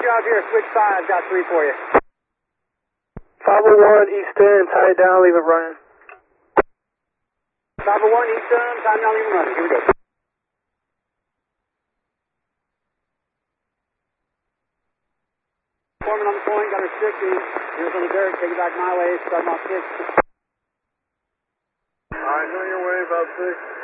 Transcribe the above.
out here, switch 5, got 3 for you. 501 East End, tie it down, leave it running. 501 East End, time down, leave it running. Here we go. Foreman on the point, got her 60. Here's on the dirt, take it back my way, starting off 6. Alright, going your way, about 6.